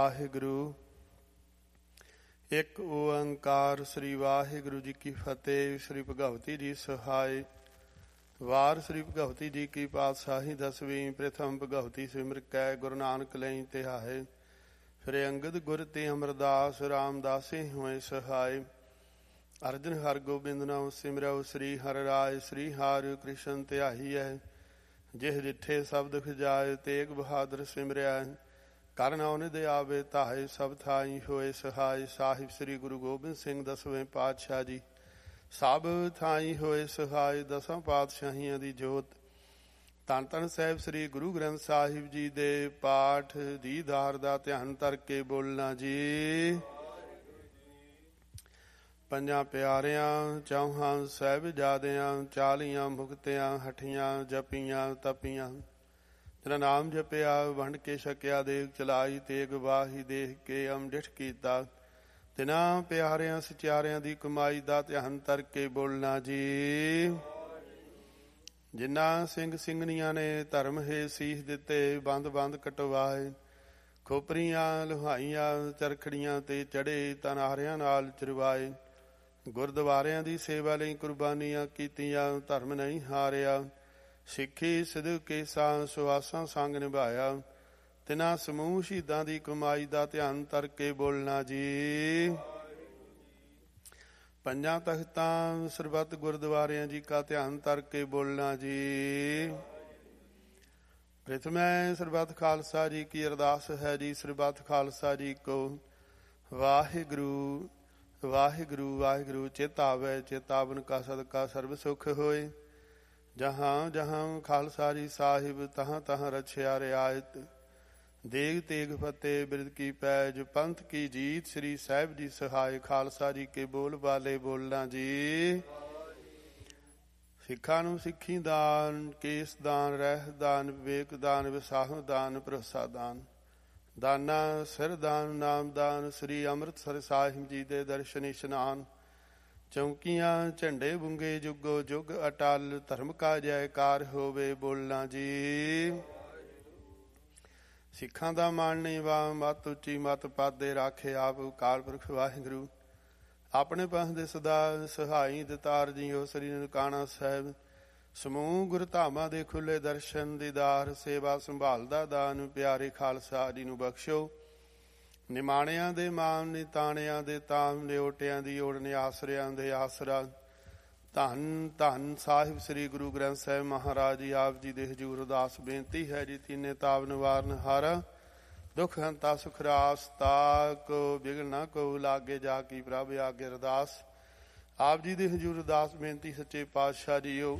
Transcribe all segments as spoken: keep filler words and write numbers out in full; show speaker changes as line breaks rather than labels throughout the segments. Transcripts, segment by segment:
ਵਾਹਿਗੁਰੂ। ਇੱਕ ਓੰਕਾਰ ਸ੍ਰੀ ਵਾਹਿਗੁਰੂ ਜੀ ਕੀ ਫਤਿਹ। ਸ੍ਰੀ ਭਗਵਤੀ ਜੀ ਸਹਾਇ। ਵਾਰ ਸ੍ਰੀ ਭਗਵਤੀ ਜੀ ਕੀ ਪਾਤਸ਼ਾਹੀ ਦਸਵੀਂ। ਪ੍ਰਥਮ ਭਗਵਤੀ ਸਿਮਰ ਕੈ ਗੁਰੂ ਨਾਨਕ ਲਈ ਧਿਆਏ। ਫਿਰ ਅੰਗਦ ਗੁਰ ਤੇ ਅਮਰਦਾਸ ਰਾਮਦਾਸੇ ਹੋਏ ਸਹਾਇ। ਅਰਜਨ ਹਰ ਗੋਬਿੰਦ ਨਾਮ ਸਿਮਰਉ। ਸ੍ਰੀ ਹਰਿ ਰਾਇ ਸ੍ਰੀ ਹਰਿ ਕ੍ਰਿਸ਼ਨ ਧਿਆਈਐ। ਜਿਹ ਜਿੱਠੇ ਸਬਦ ਖਿਜਾਏ ਤੇਗ ਬਹਾਦਰ ਸਿਮਰਿਆ। ਕਰ ਨਾਉ ਨਿਧ ਆਵੇ ਧਾਏ ਸਭ ਥਾਈ ਹੋਏ ਸਹਾਇ। ਸਾਹਿਬ ਸ੍ਰੀ ਗੁਰੂ ਗੋਬਿੰਦ ਸਿੰਘ ਦਸਵੇਂ ਪਾਤਸ਼ਾਹ ਜੀ ਸਭ ਥਾਈ ਹੋਏ ਸਹਾਇ। ਦਸਾਂ ਪਾਤਸ਼ਾਹੀਆਂ ਦੀ ਜੋਤ। ਧੰਨ ਧੰਨ ਸਾਹਿਬ ਸ੍ਰੀ ਗੁਰੂ ਗ੍ਰੰਥ ਸਾਹਿਬ ਜੀ ਦੇ ਪਾਠ ਦੀਦਾਰ ਦਾ ਧਿਆਨ ਧਰ ਕੇ ਬੋਲਣਾ ਜੀ। ਪੰਜਾਂ ਪਿਆਰਿਆਂ ਚੌਹਾਂ ਸਾਹਿਬਜ਼ਾਦਿਆਂ ਚਾਲੀਆਂ ਮੁਕਤਿਆਂ ਹਠੀਆਂ ਜਪੀਆਂ ਤਪੀਆਂ। ਤੇਰਾ ਨਾਮ ਜਪਿਆ ਵੰਡ ਕੇ ਛਕਿਆ ਦੇਖ ਚਲਾਈ ਤੇਗ ਵਾਹੀ ਦੇਖ ਕੇ ਅੰਮ੍ਰਿਤ ਕੀਤਾ। ਤਿਨਾਂ ਪਿਆਰਿਆਂ ਸਚਿਆਰਿਆਂ ਦੀ ਕਮਾਈ ਦਾ ਧਿਆਨ ਧਰ ਕੇ ਬੋਲਣਾ ਜੀ। ਜਿਨ੍ਹਾਂ ਸਿੰਘ ਸਿੰਘਣੀਆਂ ਨੇ ਧਰਮ ਹੇ ਸੀਸ ਦਿੱਤੇ ਬੰਦ ਬੰਦ ਕਟਵਾਏ। ਖੋਪਰੀਆਂ ਲੁਹਾਈਆਂ ਚਰਖੜੀਆਂ ਤੇ ਚੜੇ ਤਨਾਰਿਆਂ ਨਾਲ ਚਰਵਾਏ। ਗੁਰਦੁਆਰਿਆਂ ਦੀ ਸੇਵਾ ਲਈ ਕੁਰਬਾਨੀਆਂ ਕੀਤੀਆਂ ਧਰਮ ਨਹੀਂ ਹਾਰਿਆ। ਸਿੱਖੀ ਸਿਦਕੇ ਸਾਂ ਸੁਆਸਾਂ ਸੰਗ ਨਿਭਾਇਆ। ਤਿਨਾਂ ਸਮੂਹ ਸ਼ਹੀਦਾਂ ਦੀ ਕਮਾਈ ਦਾ ਧਿਆਨ ਧਰ ਕੇ ਬੋਲਣਾ ਜੀ। ਪੰਜਾਂ ਤਖਤਾਂ ਸਰਬੱਤ ਗੁਰਦੁਆਰਿਆਂ ਜੀ ਕਾ ਧਿਆਨ ਧਰ ਕੇ ਬੋਲਣਾ ਜੀ। ਪ੍ਰਥਮੈ ਸਰਬੱਤ ਖਾਲਸਾ ਜੀ ਕੀ ਅਰਦਾਸ ਹੈ ਜੀ। ਸਰਬੱਤ ਖਾਲਸਾ ਜੀ ਕੋ ਵਾਹਿਗੁਰੂ ਵਾਹਿਗੁਰੂ ਵਾਹਿਗੁਰੂ। ਚੇਤਾਵੈ ਚੇਤਾਵਨ ਕਾ ਸਦਕਾ ਸਰਬ ਸੁਖ ਹੋਏ। ਜਹਾਂ ਜਹਾਂ ਖਾਲਸਾ ਜੀ ਸਾਹਿਬ ਤਹਾਂ ਤਹਾਂ ਰਛਿਆ ਰਿਆਇਤ। ਦੇਗ ਤੇਗ ਫਤਿਹ ਬਿਰਦ ਕੀ ਪੈਜ ਪੰਥ ਕੀ ਜੀਤ। ਸ੍ਰੀ ਸਾਹਿਬ ਜੀ ਸਹਾਇ। ਖਾਲਸਾ ਜੀ ਕੇ ਬੋਲ ਬਾਲੇ ਬੋਲਣਾ ਜੀ। ਸਿੱਖਾਂ ਨੂੰ ਸਿੱਖੀ ਦਾਨ ਕੇਸ ਦਾਨ ਰਹਿ ਦਾਨ ਵਿਵੇਕ ਦਾਨ ਵਿਸਾਹ ਦਾਨ ਭਰੋਸਾ ਦਾਨ ਦਾਨਾ ਸਿਰ ਦਾਨ ਨਾਮ ਦਾਨ। ਸ੍ਰੀ ਅੰਮ੍ਰਿਤਸਰ ਸਾਹਿਬ ਜੀ ਦੇ ਦਰਸ਼ਨ ਇਸ਼ਨਾਨ। ਚੌਂਕੀਆਂ ਝੰਡੇ ਬੁੰਗੇ ਜੁਗੋ ਜੁਗ ਅਟਲ। ਧਰਮ ਕਾ ਜੈਕਾਰ ਹੋਵੇ ਬੋਲਣਾ ਜੀ। ਸਿੱਖਾਂ ਦਾ ਮਾਣ ਨੀਵਾ ਮੱਤ ਉੱਚੀ ਮੱਤ ਪਾਦੇ ਰਾਖੇ ਆਪ ਅਕਾਲ ਪੁਰਖ ਵਾਹਿਗੁਰੂ। ਆਪਣੇ ਪੰਥ ਦੇ ਸਦਾ ਸਹਾਈ ਦਤਾਰ ਜੀਓ। ਸ੍ਰੀ ਨਨਕਾਣਾ ਸਾਹਿਬ ਸਮੂਹ ਗੁਰ ਧਾਮਾਂ ਦੇ ਖੁੱਲੇ ਦਰਸ਼ਨ ਦੀਦਾਰ ਸੇਵਾ ਸੰਭਾਲਦਾ ਦਾਨ। ਪਿਆਰੇ ਖਾਲਸਾ ਜੀ ਨੂੰ ਬਖਸ਼ੋ। ਨਿਮਾਣਿਆਂ ਦੇ ਮਾਨ ਨਿਤਾਣਿਆਂ ਦੇ ਤਾਮ ਨਿਓਟਿਆਂ ਦੀ ਓੜ ਨਿਆਸਰਿਆਂ ਦੇ ਆਸਰਾ। ਧੰਨ ਧੰਨ ਸਾਹਿਬ ਸ੍ਰੀ ਗੁਰੂ ਗ੍ਰੰਥ ਸਾਹਿਬ ਮਹਾਰਾਜ ਜੀ ਆਪ ਜੀ ਦੇ ਹਜ਼ੂਰ ਅਰਦਾਸ ਬੇਨਤੀ ਹੈ ਜੀ। ਤੀਨੇ ਤਾਪ ਨਿਵਾਰਨ ਹਾਰਾ ਦੁਖ ਹੰਤਾ ਸੁਖ ਰਾਸ ਤਾਕ ਬਿਗਲ ਨਾ ਕੋ ਲਾਗੇ ਜਾ ਕੀ ਪ੍ਰਭ ਆਗੇ ਅਰਦਾਸ। ਆਪ ਜੀ ਦੇ ਹਜ਼ੂਰ ਅਰਦਾਸ ਬੇਨਤੀ ਸੱਚੇ ਪਾਤਸ਼ਾਹ ਜੀਓ।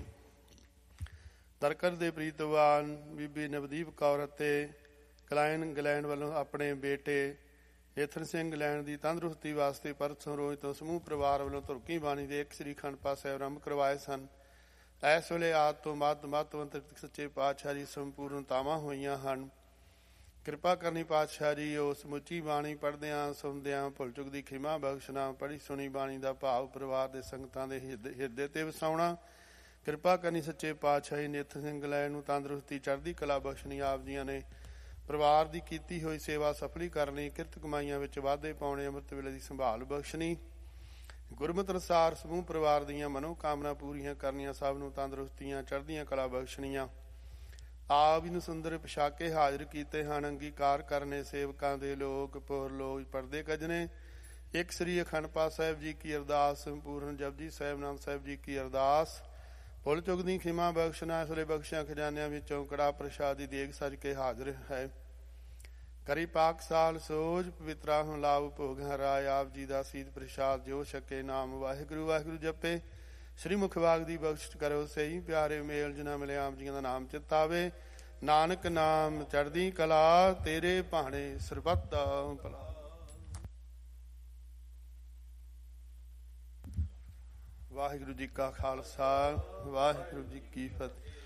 ਦਰਕਰ ਦੇ ਪ੍ਰੀਤਵਾਨ ਬੀਬੀ ਨਵਦੀਪ ਕੌਰ ਅਤੇ ਕਲਾਇਨ ਇੰਗਲੈਂਡ ਵੱਲੋਂ ਆਪਣੇ ਬੇਟੇ ਏਥਨ ਸਿੰਘ ਇੰਗਲੈਂਡ ਦੀ ਤੰਦਰੁਸਤੀ ਵਾਸਤੇ ਪਰਸੋਂ ਰੋਜ਼ ਤੋਂ ਸਮੂਹ ਪਰਿਵਾਰ ਵੱਲੋਂ ਧੁਰਕੀ ਬਾਣੀ ਦੇ ਇੱਕ ਸ੍ਰੀ ਅਖੰਡ ਪਾਠ ਸਾਹਿਬ ਆਰੰਭ ਕਰਵਾਏ ਸਨ। ਇਸ ਵੇਲੇ ਆਦ ਤੋਂ ਮੱਧ ਮਹੱਤਵੰਤ ਸੱਚੇ ਪਾਤਸ਼ਾਹ ਦੀ ਸੰਪੂਰਨਤਾਵਾਂ ਹੋਈਆਂ ਹਨ। ਕਿਰਪਾ ਕਰਨੀ ਪਾਤਸ਼ਾਹ ਜੀ। ਉਹ ਸਮੁੱਚੀ ਬਾਣੀ ਪੜ੍ਹਦਿਆਂ ਸੁਣਦਿਆਂ ਭੁੱਲ ਚੁੱਕ ਦੀ ਖਿਮਾ ਬਖਸ਼ਣਾ। ਪੜ੍ਹੀ ਸੁਣੀ ਬਾਣੀ ਦਾ ਭਾਵ ਪਰਿਵਾਰ ਦੇ ਸੰਗਤਾਂ ਦੇ ਹਿਰਦੇ ਤੇ ਵਸਾਉਣਾ। ਕਿਰਪਾ ਕਰਨੀ ਸੱਚੇ ਪਾਤਸ਼ਾਹੀ ਨੇ ਏਥਨ ਸਿੰਘ ਇੰਗਲੈਂਡ ਨੂੰ ਤੰਦਰੁਸਤੀ ਚੜ੍ਹਦੀ ਕਲਾ ਬਖਸ਼ਣੀ। ਆਪ ਜੀਆਂ ਨੇ ਪਰਿਵਾਰ ਦੀ ਕੀਤੀ ਹੋਈ ਸੇਵਾ ਸਫਲੀ ਕਰਨੀ। ਕਿਰਤ ਕਮਾਈਆਂ ਵਿੱਚ ਵਾਧੇ ਪਾਉਣੇ। ਅੰਮ੍ਰਿਤ ਵੇਲੇ ਦੀ ਸੰਭਾਲ ਬਖਸ਼ਣੀ। ਗੁਰਮਤਿ ਅਨੁਸਾਰ ਸਮੂਹ ਪਰਿਵਾਰ ਦੀਆਂ ਮਨੋਕਾਮਨਾ ਪੂਰੀਆਂ ਕਰਨੀਆਂ। ਸਭ ਨੂੰ ਤੰਦਰੁਸਤੀਆਂ ਚੜ੍ਹਦੀਆਂ ਕਲਾ ਬਖਸ਼ਣੀਆਂ। ਆਪ ਨੂੰ ਸੁੰਦਰ ਪੋਸ਼ਾਕੇ ਹਾਜ਼ਰ ਕੀਤੇ ਹਨ। ਅੰਗੀਕਾਰ ਕਰਨੇ ਸੇਵਕਾਂ ਦੇ ਲੋਕ ਪੁਰ ਲੋਕ ਪਰਦੇ ਕੱਜਣੇ। ਇੱਕ ਸ੍ਰੀ ਅਖੰਡ ਪਾਠ ਸਾਹਿਬ ਜੀ ਕੀ ਅਰਦਾਸ। ਸੰਪੂਰਨ ਜਪਜੀ ਸਾਹਿਬ ਨਾਮ ਸਾਹਿਬ ਜੀ ਕੀ ਅਰਦਾਸ। ਭੁੱਲ ਚੁੱਕ ਦੀ ਖਿਮਾ ਬਖਸ਼ਣਾ। ਇਸ ਵੇਲੇ ਬਖਸ਼ਿਆਂ ਖਜ਼ਾਨਿਆਂ ਵਿੱਚੋਂ ਕੜਾ ਪ੍ਰਸ਼ਾਦ ਦੀ ਦੇਗ ਸਜ ਕੇ ਹਾਜ਼ਰ ਹੈ। ਕਰੀ ਪਾਕ ਸਾਲ ਸੋਝ ਪਵਿੱਤਰਾ ਹੁਣ ਲਾਭ ਭੋਗ ਹਰਾਏ। ਆਪ ਜੀ ਦਾ ਸੀਤ ਪ੍ਰਸ਼ਾਦ ਜੋ ਛਕੇ ਨਾਮ ਵਾਹਿਗੁਰੂ ਵਾਹਿਗੁਰੂ ਜਪੇ। ਸ੍ਰੀ ਮੁਖ ਵਾਗ ਦੀ ਬਖਸ਼ ਕਰੋ ਸਹੀ ਪਿਆਰੇ ਮੇਲ ਜਿਨ੍ਹਾਂ ਮਿਲੇ ਆਪ ਜੀਆਂ ਦਾ ਨਾਮ ਚਿਤਾਵੇ। ਨਾਨਕ ਨਾਮ ਚੜ੍ਹਦੀ ਕਲਾ ਤੇਰੇ ਭਾਣੇ ਸਰਬੱਤ ਦਾ ਭਲਾ। ਵਾਹਿਗੁਰੂ ਜੀ ਕਾ ਖਾਲਸਾ ਵਾਹਿਗੁਰੂ ਜੀ ਕੀ ਫਤਿਹ।